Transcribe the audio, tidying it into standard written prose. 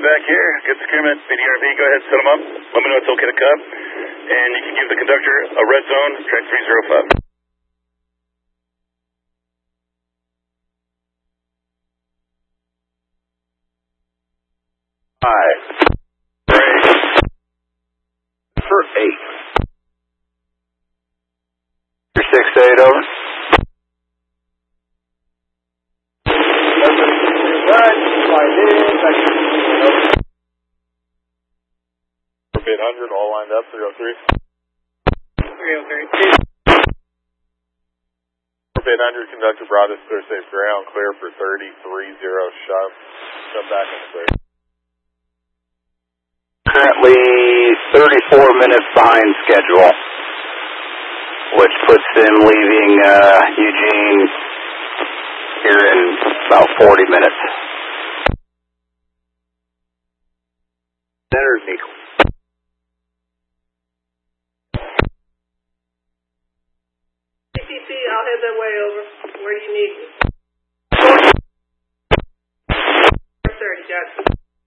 back here. Get the crewman, BDRV, go ahead, set them up. Let me know it's okay to cut. And you can give the conductor a red zone, track 305. Five. For 8. 368, over. Bid 100, all lined up, 303. 303. Bid 100, conductor brought us clear safe ground, clear for 3030, shove back in the clear. Currently 34 minutes behind schedule, which puts them leaving Eugene here in about 40 minutes. Center vehicle. CCC, I'll head that way over. Where do you need me? 30, Jackson.